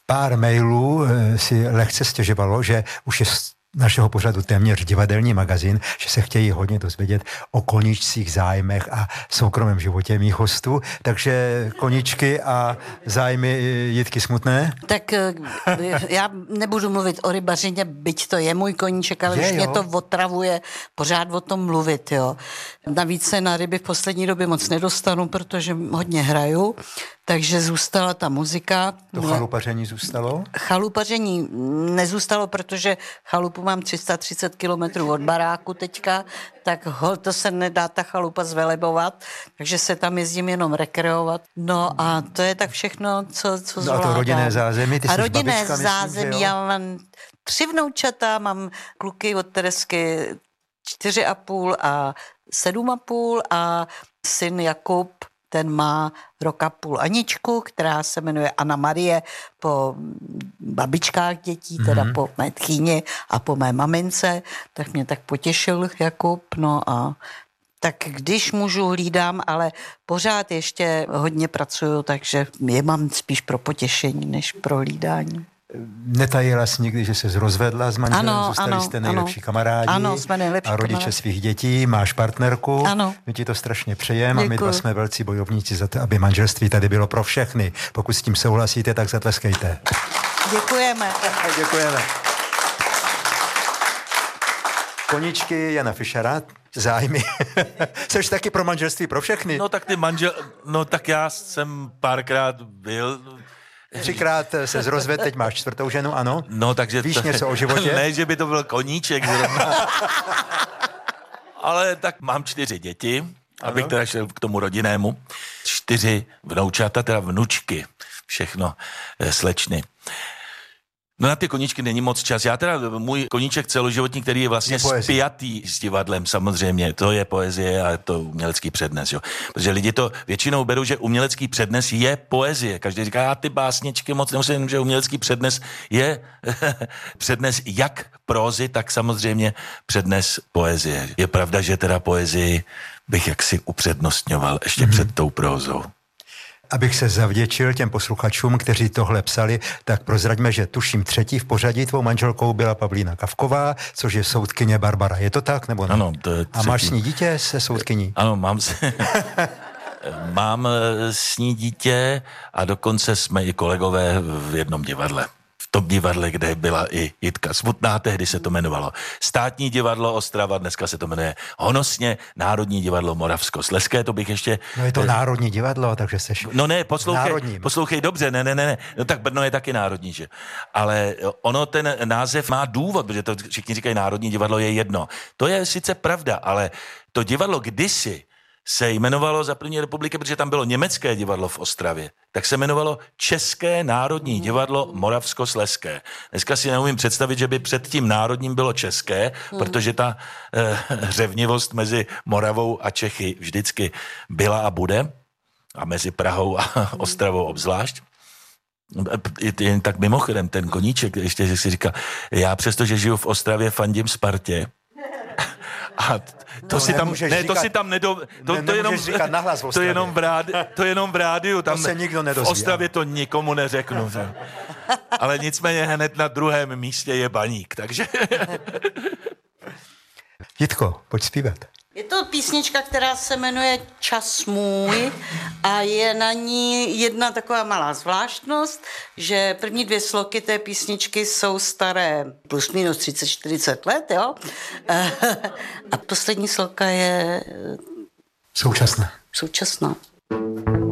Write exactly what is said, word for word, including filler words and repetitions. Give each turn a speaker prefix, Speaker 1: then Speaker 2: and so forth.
Speaker 1: Pár mailů si lehce stěžovalo, že už je našeho pořadu téměř divadelní magazín, že se chtějí hodně dozvědět o koníčcích, zájmech a soukromém životě mých hostů. Takže koníčky a zájmy Jitky Smutné?
Speaker 2: Tak já nebudu mluvit o rybařině, byť to je můj koníček, ale je, už jo. Mě to otravuje pořád o tom mluvit, jo. Navíc se na ryby v poslední době moc nedostanu, protože hodně hraju, takže zůstala ta muzika.
Speaker 1: To chalupaření zůstalo?
Speaker 2: Chalupaření nezůstalo, protože chalupu mám tři sta třicet kilometrů od baráku teďka, tak hol, to se nedá ta chalupa zvelebovat, takže se tam jezdím jenom rekreovat. No a to je tak všechno, co, co zvládám.
Speaker 1: No a to rodinné zázemí? Ty
Speaker 2: a
Speaker 1: jsi
Speaker 2: rodinné
Speaker 1: babička,
Speaker 2: zázemí,
Speaker 1: myslím,
Speaker 2: já mám tři vnoučata, mám kluky od Teresky čtyři a půl a sedm a půl a syn Jakub, ten má rok a půl Aničku, která se jmenuje Anna Marie po babičkách dětí, teda mm-hmm. po mé tchýni a po mé mamince, tak mě tak potěšil Jakub, no a tak když můžu, hlídám, ale pořád ještě hodně pracuju, takže je mám spíš pro potěšení, než pro hlídání.
Speaker 1: Netajila jsi někdy, že se rozvedla s manželem,
Speaker 2: ano,
Speaker 1: zůstali
Speaker 2: ano,
Speaker 1: jste nejlepší
Speaker 2: ano.
Speaker 1: kamarádi
Speaker 2: Ano, jsme nejlepší
Speaker 1: a rodiče
Speaker 2: kamarádi.
Speaker 1: svých dětí, máš partnerku,
Speaker 2: ano.
Speaker 1: my ti to strašně přejeme a my dva jsme velcí bojovníci za to, aby manželství tady bylo pro všechny. Pokud s tím souhlasíte, tak zatleskejte.
Speaker 2: Děkujeme.
Speaker 1: Děkujeme. Koníčky Jana Fischera, zájmy. Jseš taky pro manželství pro všechny?
Speaker 3: No tak ty manžel, no tak já jsem párkrát byl...
Speaker 1: Třikrát se zrozvedl, teď máš čtvrtou ženu, ano?
Speaker 3: No, takže...
Speaker 1: Víš
Speaker 3: to,
Speaker 1: něco o životě?
Speaker 3: Ne, že by to byl koníček zrovna. Ale tak mám čtyři děti, ano. Abych teda šel k tomu rodinnému. Čtyři vnoučata, teda vnučky, všechno slečny. No na ty koníčky není moc čas. Já teda, můj koníček celoživotní, který je vlastně je spjatý s divadlem samozřejmě, to je poezie a to umělecký přednes, jo. Protože lidi to většinou berou, že umělecký přednes je poezie. Každý říká, já ty básničky moc nemusím, že umělecký přednes je přednes jak prózy, tak samozřejmě přednes poezie. Je pravda, že teda poezii bych jaksi upřednostňoval ještě mm-hmm. před tou prózou.
Speaker 1: Abych se zavděčil těm posluchačům, kteří tohle psali, tak prozraďme, že tuším třetí v pořadí tvou manželkou byla Pavlína Kavková, což je soudkyně Barbara. Je to tak, nebo ne?
Speaker 3: Ano, to je
Speaker 1: A máš s ní dítě se soudkyní?
Speaker 3: Ano, mám se... mám s ní dítě a dokonce jsme i kolegové v jednom divadle. V tom divadle, kde byla i Jitka Smutná, tehdy se to jmenovalo Státní divadlo Ostrava, dneska se to jmenuje honosně Národní divadlo Moravskoslezské, to bych ještě...
Speaker 1: No je to Národní divadlo, takže seš...
Speaker 3: No ne, poslouchej, poslouchej dobře, ne, ne, ne, ne, no tak Brno je taky národní, že? Ale ono, ten název má důvod, protože to všichni říkají Národní divadlo je jedno. To je sice pravda, ale to divadlo kdysi se jmenovalo za první republiky, protože tam bylo německé divadlo v Ostravě, tak se jmenovalo České národní divadlo Moravskoslezské. Dneska si neumím představit, že by před tím národním bylo české, hmm. protože ta eh, hřevnivost mezi Moravou a Čechy vždycky byla a bude, a mezi Prahou a Ostravou obzvlášť. Jen tak mimochodem, ten koníček, ještě že si říkal, já přestože žiju v Ostravě, fandím Spartě. A to
Speaker 1: no,
Speaker 3: si tam, ne,
Speaker 1: říkat,
Speaker 3: to si tam nedo, to,
Speaker 1: ne,
Speaker 3: to jenom,
Speaker 1: říkat nahlas v
Speaker 3: to jenom v rádi, to jenom v rádiu, tam
Speaker 1: to se nikdo nedozví,
Speaker 3: v Ostravě to nikomu neřeknu. Ale nicméně hned na druhém místě je Baník, takže...
Speaker 1: Jitko, pojď zpívat.
Speaker 2: Je to písnička, která se jmenuje Čas můj a je na ní jedna taková malá zvláštnost, že první dvě sloky té písničky jsou staré plus minus třicet čtyřicet let, jo? A poslední sloka je...
Speaker 1: Současná.
Speaker 2: Současná.